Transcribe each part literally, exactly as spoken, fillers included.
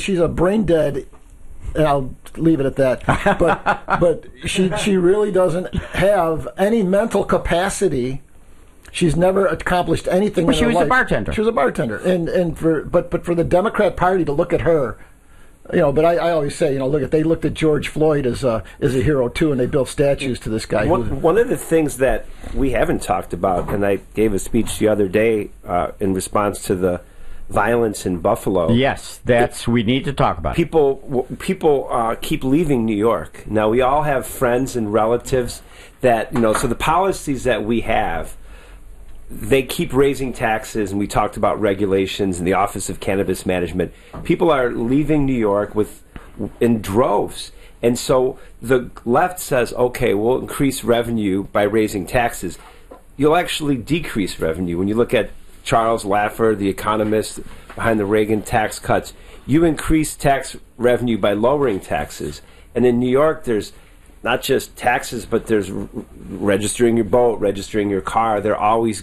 she's a brain dead. And I'll leave it at that. But but she she really doesn't have any mental capacity. She's never accomplished anything. Well, in she her was life. a bartender. She was a bartender, and and for but but for the Democrat Party to look at her, you know. But I, I always say, you know, look, if they looked at George Floyd as a as a hero too, and they built statues to this guy. One, one of the things that we haven't talked about, and I gave a speech the other day uh, in response to the violence in Buffalo. Yes, that's we need to talk about. People w- people uh, keep leaving New York. Now we all have friends and relatives that, you know, so the policies that we have, they keep raising taxes, and we talked about regulations and the Office of Cannabis Management. People are leaving New York with in droves. And so the left says, okay, we'll increase revenue by raising taxes. You'll actually decrease revenue. When you look at Charles Laffer, the economist behind the Reagan tax cuts, you increase tax revenue by lowering taxes. And in New York, there's not just taxes, but there's r- registering your boat, registering your car. They're always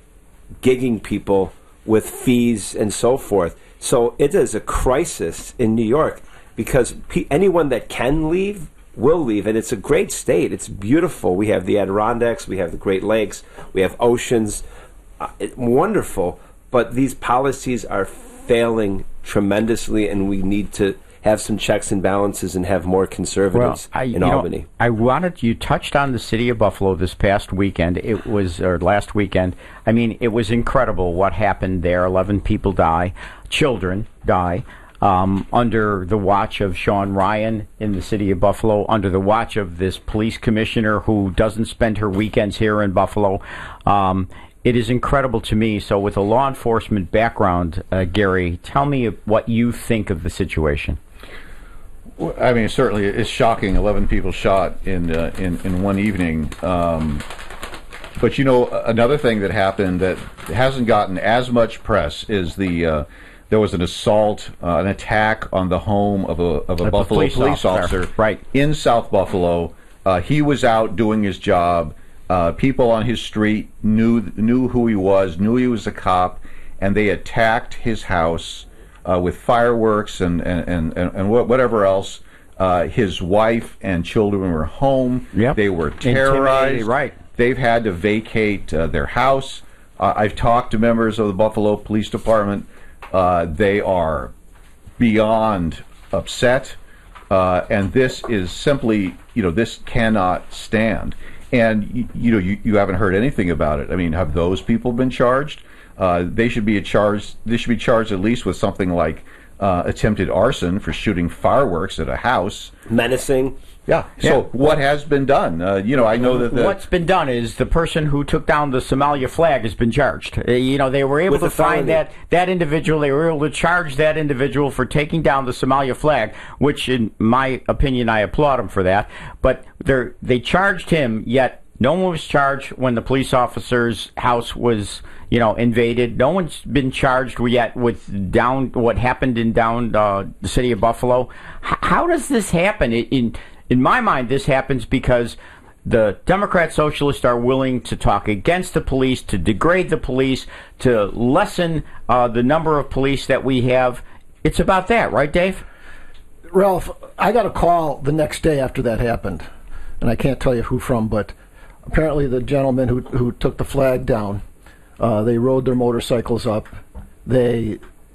gigging people with fees and so forth. So it is a crisis in New York because pe- anyone that can leave will leave. And it's a great state. It's beautiful. We have the Adirondacks. We have the Great Lakes. We have oceans. Uh, it, wonderful, but these policies are failing tremendously, and we need to have some checks and balances and have more conservatives well, I, in you Albany. Know, I wanted you touched on the city of Buffalo this past weekend. It was or last weekend. I mean, it was incredible what happened there. Eleven people die, children die. Um, under the watch of Sean Ryan in the city of Buffalo, under the watch of this police commissioner who doesn't spend her weekends here in Buffalo. Um, It is incredible to me. So with a law enforcement background, uh, Gary, tell me what you think of the situation. Well, I mean, certainly it's shocking. Eleven people shot in uh, in, in one evening. Um, but, you know, another thing that happened that hasn't gotten as much press is the uh, there was an assault, uh, an attack on the home of a, of a Of Buffalo police police, officer. officer, Right. in South Buffalo. Uh, he was out doing his job. Uh, people on his street knew knew who he was, knew he was a cop, and they attacked his house uh, with fireworks and and, and, and, and whatever else. Uh, his wife and children were home. Yep. They were terrorized. Right. They've had to vacate uh, their house. Uh, I've talked to members of the Buffalo Police Department. Uh, they are beyond upset, uh, and this is simply, you know, this cannot stand. And, you, you know, you, you haven't heard anything about it. I mean, have those people been charged? Uh, they should be charged. They should be charged at least with something like uh, attempted arson for shooting fireworks at a house. Menacing. Yeah. So Yeah. what has been done? Uh, you know, I know that the, What's been done is the person who took down the Somalia flag has been charged. Uh, you know, they were able With to a find felony. that, that individual. They were able to charge that individual for taking down the Somalia flag, which, in my opinion, I applaud them for that. But they they charged him, yet no one was charged when the police officer's house was, you know, invaded. No one's been charged yet with down what happened in down uh, the city of Buffalo. H- how does this happen? In, in in my mind, this happens because the Democrat Socialists are willing to talk against the police, to degrade the police, to lessen uh, the number of police that we have. It's about that, right, Dave? Ralph, I got a call the next day after that happened, and I can't tell you who from, but apparently the gentleman who who took the flag down, uh, they rode their motorcycles up, they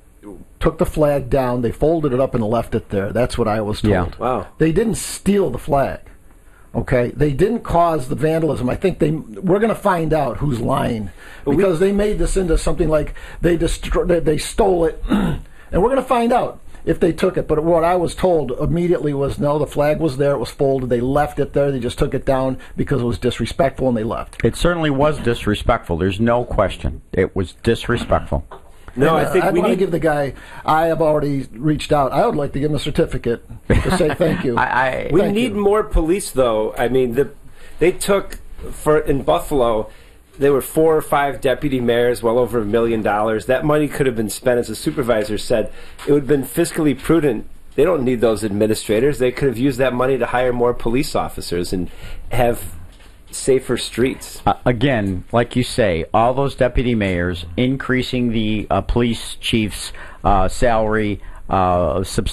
took the flag down, they folded it up and left it there. That's what I was told. Yeah. Wow. They didn't steal the flag. Okay, they didn't cause the vandalism. I think they. We're going to find out who's lying because they made this into something like they destro- they, they stole it, and we're going to find out if they took it. But what I was told immediately was no, the flag was there, it was folded, they left it there, they just took it down because it was disrespectful, and they left. It certainly was disrespectful. There's no question. It was disrespectful. No, And, I think uh, I we want to need give the guy. I have already reached out. I would like to give him a certificate to say thank you. I, I, We Thank need you. more police, though. I mean, the, they took for in Buffalo. There were four or five deputy mayors, well over a million dollars. That money could have been spent, as the supervisor said. It would have been fiscally prudent. They don't need those administrators. They could have used that money to hire more police officers and have safer streets. Uh, again, like you say, all those deputy mayors increasing the uh, police chief's uh, salary uh, substantially.